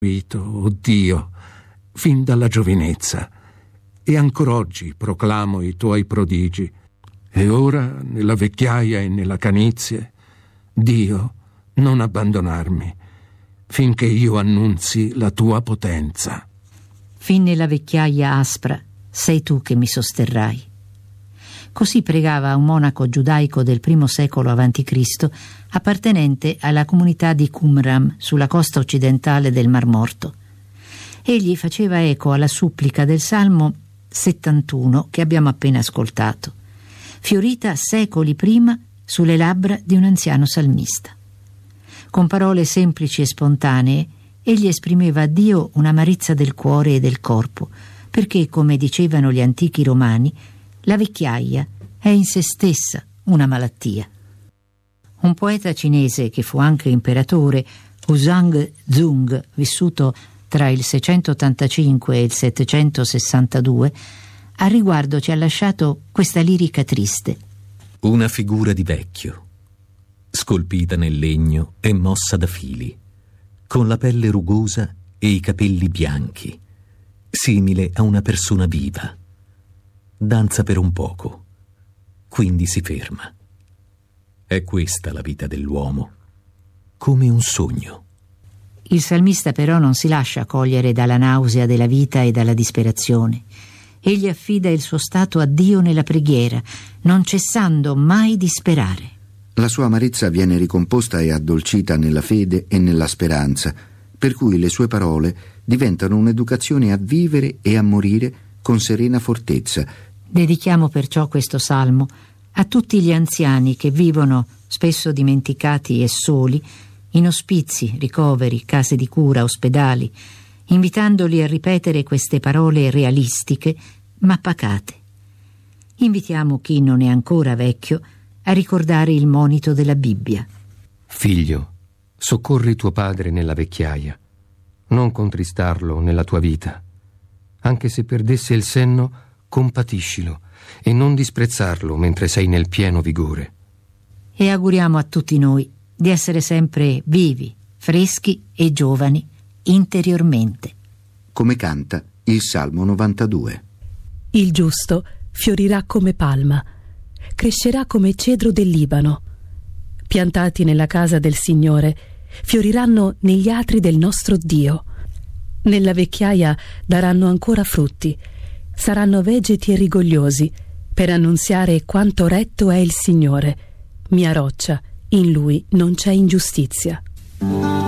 Oh Dio, fin dalla giovinezza, e ancor oggi proclamo i tuoi prodigi. E ora, nella vecchiaia e nella canizie, Dio, non abbandonarmi, finché io annunzi la tua potenza. Fin nella vecchiaia aspra, sei tu che mi sosterrai. Così pregava un monaco giudaico del I secolo a.C., appartenente alla comunità di Qumran, sulla costa occidentale del Mar Morto. Egli faceva eco alla supplica del Salmo 71 che abbiamo appena ascoltato, fiorita secoli prima sulle labbra di un anziano salmista. Con parole semplici e spontanee, egli esprimeva a Dio un'amarezza del cuore e del corpo, perché, come dicevano gli antichi romani, la vecchiaia è in se stessa una malattia. Un poeta cinese che fu anche imperatore, Wuzang Zung, vissuto tra il 685 e il 762, a riguardo ci ha lasciato questa lirica triste. Una figura di vecchio, scolpita nel legno e mossa da fili, con la pelle rugosa e i capelli bianchi, simile a una persona viva. Danza per un poco, quindi si ferma. È questa la vita dell'uomo, come un sogno. Il salmista però non si lascia cogliere dalla nausea della vita e dalla disperazione. Egli affida il suo stato a Dio nella preghiera, non cessando mai di sperare. La sua amarezza viene ricomposta e addolcita nella fede e nella speranza, per cui le sue parole diventano un'educazione a vivere e a morire con serena fortezza. Dedichiamo perciò questo salmo a tutti gli anziani che vivono, spesso dimenticati e soli, in ospizi, ricoveri, case di cura, ospedali, invitandoli a ripetere queste parole realistiche ma pacate. Invitiamo chi non è ancora vecchio a ricordare il monito della Bibbia. Figlio, soccorri tuo padre nella vecchiaia, non contristarlo nella tua vita. Anche se perdesse il senno, compatiscilo e non disprezzarlo mentre sei nel pieno vigore. E auguriamo a tutti noi di essere sempre vivi, freschi e giovani interiormente. Come canta il Salmo 92. Il giusto fiorirà come palma, crescerà come cedro del Libano. Piantati nella casa del Signore, fioriranno negli atri del nostro Dio. Nella vecchiaia daranno ancora frutti, saranno vegeti e rigogliosi, per annunziare quanto retto è il Signore. Mia roccia, in Lui non c'è ingiustizia.